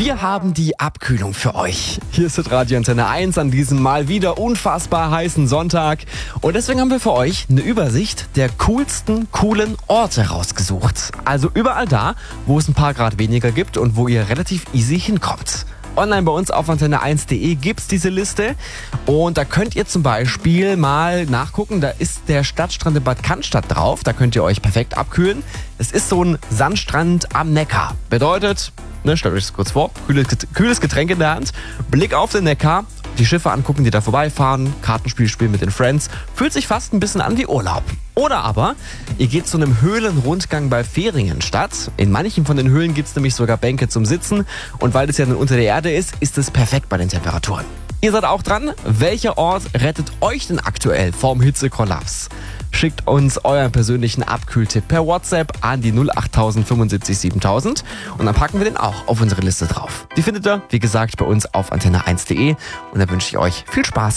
Wir haben die Abkühlung für euch. Hier ist Radio Antenne 1 an diesem mal wieder unfassbar heißen Sonntag. Und deswegen haben wir für euch eine Übersicht der coolsten, coolen Orte rausgesucht. Also überall da, wo es ein paar Grad weniger gibt und wo ihr relativ easy hinkommt. Online bei uns auf antenne1.de gibt's diese Liste und da könnt ihr zum Beispiel mal nachgucken, da ist der Stadtstrand in Bad Cannstatt drauf, da könnt ihr euch perfekt abkühlen. Es ist so ein Sandstrand am Neckar. Bedeutet, stellt euch das kurz vor, kühles Getränk in der Hand, Blick auf den Neckar, die Schiffe angucken, die da vorbeifahren, Kartenspiel spielen mit den Friends, fühlt sich fast ein bisschen an wie Urlaub. Oder aber, ihr geht zu einem Höhlenrundgang bei Fehringenstadt. In manchen von den Höhlen gibt's nämlich sogar Bänke zum Sitzen und weil es ja dann unter der Erde ist es perfekt bei den Temperaturen. Ihr seid auch dran. Welcher Ort rettet euch denn aktuell vorm Hitzekollaps? Schickt uns euren persönlichen Abkühltipp per WhatsApp an die 08000 75 7000 und dann packen wir den auch auf unsere Liste drauf. Die findet ihr, wie gesagt, bei uns auf antenne1.de und da wünsche ich euch viel Spaß.